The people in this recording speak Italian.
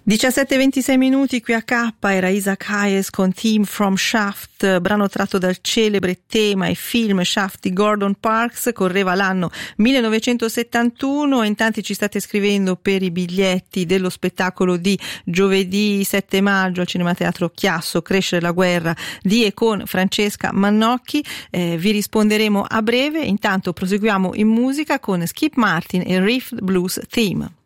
17:26 minuti qui a K, era Isaac Hayes con Theme from Shaft, brano tratto dal celebre tema e film Shaft di Gordon Parks. Correva l'anno 1971 e in tanti ci state scrivendo per i biglietti dello spettacolo di giovedì 7 maggio al Cinemateatro Chiasso, Crescere la guerra di e con Francesca Mannocchi. Vi risponderemo a breve. Intanto proseguiamo in musica con Skip Martin e Riff Blues Theme.